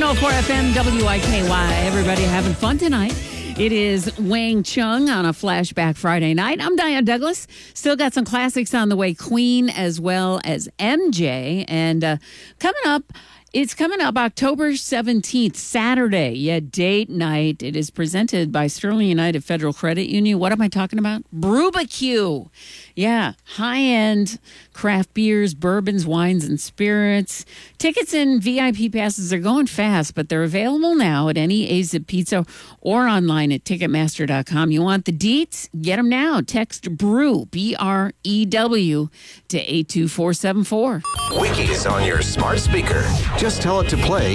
104 FM WIKY. Everybody having fun tonight. It is Wang Chung on a Flashback Friday night. I'm Diane Douglas. Still got some classics on the way. Queen as well as MJ. And it's coming up October 17th, Saturday. Yeah, date night. It is presented by Sterling United Federal Credit Union. What am I talking about? Brewbecue. Yeah, high-end craft beers, bourbons, wines, and spirits. Tickets and VIP passes are going fast, but they're available now at any AZIP Pizza or online at Ticketmaster.com. You want the deets? Get them now. Text BREW, B-R-E-W, to 82474. Wiki is on your smart speaker. Just tell it to play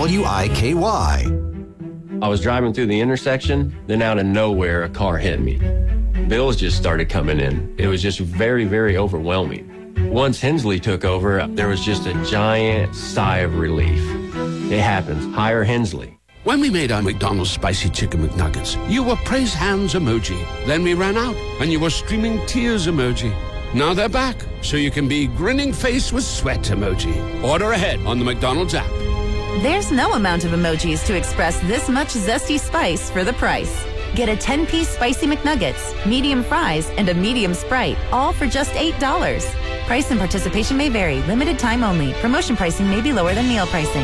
WIKY. I was driving through the intersection, then out of nowhere, a car hit me. Bills just started coming in. It was just very, very overwhelming. Once Hensley took over, there was just a giant sigh of relief. It happens. Hire Hensley. When we made our McDonald's Spicy Chicken McNuggets, you were praise hands emoji. Then we ran out, and you were streaming tears emoji. Now they're back, so you can be grinning face with sweat emoji. Order ahead on the McDonald's app. There's no amount of emojis to express this much zesty spice for the price. Get a 10-piece Spicy McNuggets, medium fries, and a medium Sprite, all for just $8. Price and participation may vary. Limited time only. Promotion pricing may be lower than meal pricing.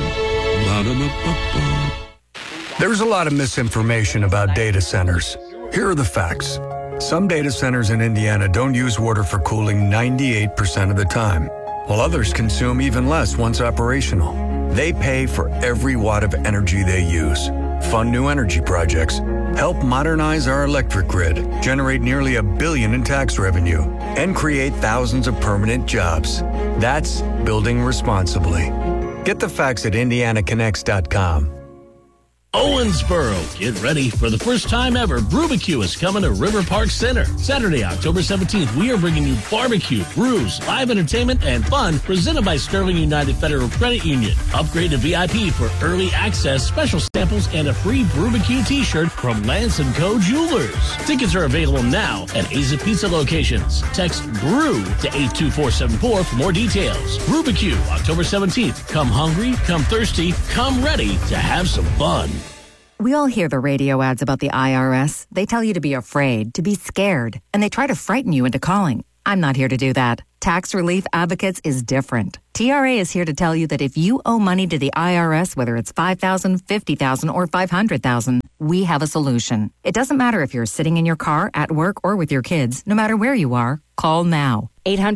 There's a lot of misinformation about data centers. Here are the facts. Some data centers in Indiana don't use water for cooling 98% of the time, while others consume even less once operational. They pay for every watt of energy they use, fund new energy projects, help modernize our electric grid, generate nearly $1 billion in tax revenue, and create thousands of permanent jobs. That's building responsibly. Get the facts at IndianaConnects.com. Owensboro, get ready for the first time ever. Brewbecue is coming to River Park Center. Saturday, October 17th, we are bringing you barbecue, brews, live entertainment, and fun presented by Sterling United Federal Credit Union. Upgrade to VIP for early access, special samples, and a free Brewbecue t-shirt from Lance & Co. Jewelers. Tickets are available now at AZIP Pizza locations. Text BREW to 82474 for more details. Brewbecue, October 17th. Come hungry, come thirsty, come ready to have some fun. We all hear the radio ads about the IRS. They tell you to be afraid, to be scared, and they try to frighten you into calling. I'm not here to do that. Tax Relief Advocates is different. TRA is here to tell you that if you owe money to the IRS, whether it's $5,000, $50,000, or $500,000, we have a solution. It doesn't matter if you're sitting in your car, at work, or with your kids. No matter where you are, call now.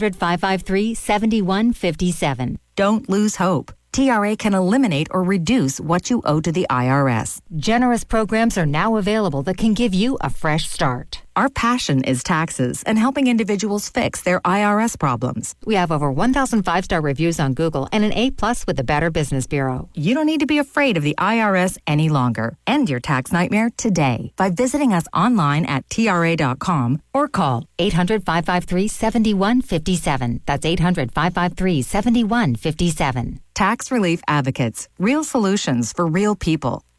800-553-7157. Don't lose hope. TRA can eliminate or reduce what you owe to the IRS. Generous programs are now available that can give you a fresh start. Our passion is taxes and helping individuals fix their IRS problems. We have over 1,000 5-star reviews on Google and an A+ with the Better Business Bureau. You don't need to be afraid of the IRS any longer. End your tax nightmare today by visiting us online at TRA.com or call 800-553-7157. That's 800-553-7157. Tax Relief Advocates. Real solutions for real people.